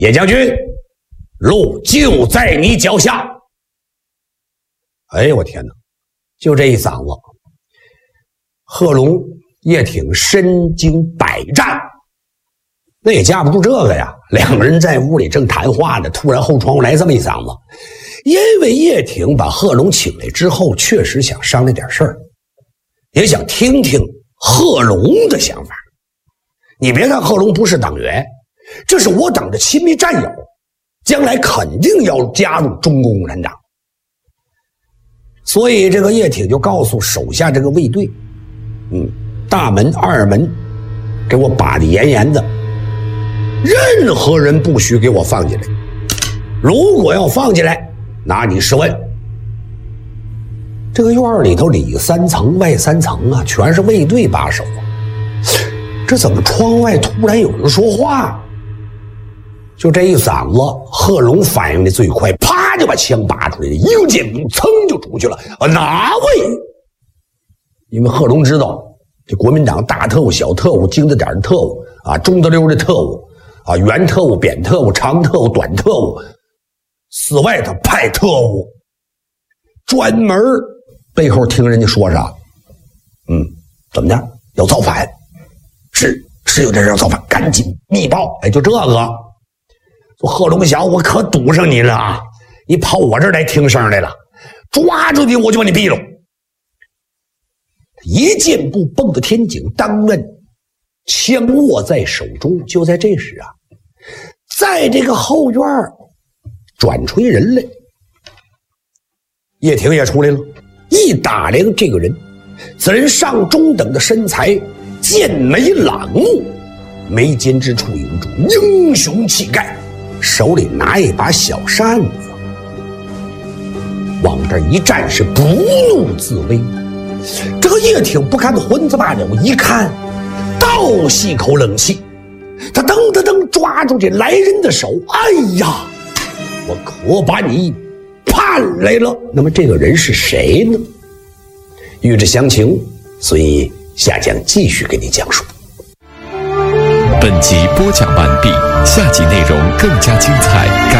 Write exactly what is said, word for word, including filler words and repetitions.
叶将军，路就在你脚下。哎呦我天哪，就这一嗓子，贺龙、叶挺身经百战，那也架不住这个呀。两个人在屋里正谈话呢，突然后窗户来这么一嗓子。因为叶挺把贺龙请来之后，确实想商量点事儿，也想听听贺龙的想法。你别看贺龙不是党员，这是我党的亲密战友，将来肯定要加入中国共产党。所以这个叶挺就告诉手下这个卫队，嗯，大门二门给我把得严严的，任何人不许给我放进来，如果要放进来，拿你试问。这个院里头里三层外三层啊，全是卫队把守啊。这怎么窗外突然有人说话？就这一嗓子，贺龙反应的最快，啪就把枪拔出来了，一个箭步噌就出去了。啊，哪位？因为贺龙知道，这国民党大特务、小特务、精着点的特务啊，中得溜的特务啊，圆特务、扁特务、长特务、短特务，死外头派特务，专门背后听人家说啥，嗯，怎么的？要造反？是是有点要造反，赶紧密报。哎，就这个。说贺龙小，我可堵上你了啊！你跑我这儿来听声来了，抓住你我就把你毙了。一箭步蹦到天井，当任枪握在手中。就在这时啊，在这个后院转出一人来，叶挺也出来了。一打量这个人，此人上中等的身材，剑眉朗目，眉间之处有种英雄气概，手里拿一把小扇子，往这一站是不怒自威。这个叶挺不看混子罢了，我一看倒吸口冷气，他噔噔噔抓住这来人的手，哎呀，我可把你盼来了。那么这个人是谁呢？欲知详情，所以下讲继续给你讲述。 本集播讲完毕，下集内容更加精彩，感